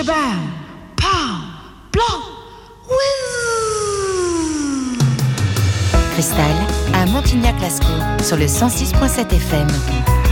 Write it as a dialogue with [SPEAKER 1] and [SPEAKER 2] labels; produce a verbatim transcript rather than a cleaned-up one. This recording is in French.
[SPEAKER 1] cheval, pow, blanc, whiz.
[SPEAKER 2] Cristal, à Montignac-Lascaux, sur le cent six virgule sept F M.